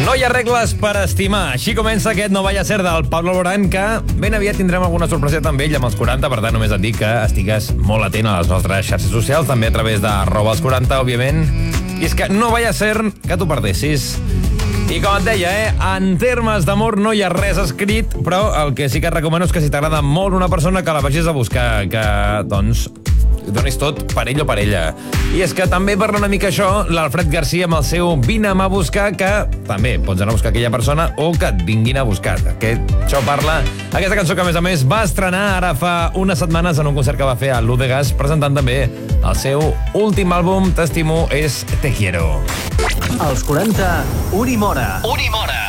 No hi ha regles per estimar. Així comença aquest No vaya a ser del Pablo Alborán, que ben aviat tindrem alguna sorpresa també ell amb els 40, per tant només et dic que estigues molt atent a les nostres xarxes socials, també a través de @els40, òbviament. I és que no vaya a ser que t'ho perdessis. I com et deia, en termes d'amor no hi ha res escrit, però el que sí que et recomano és que si t'agrada molt una persona que la vagis a buscar, que, doncs, donis tot per ell o per ella. I és que també parla una mica això l'Alfred Garcia amb el seu Vine'm a buscar, que també pots anar a buscar aquella persona o que et vinguin a buscar. Això parla aquesta cançó que, a més, va estrenar ara fa unes setmanes en un concert que va fer a Ludegas, presentant també el seu últim àlbum, T'estimo, és Te quiero. Als 40, Uri Mora. Uri Mora.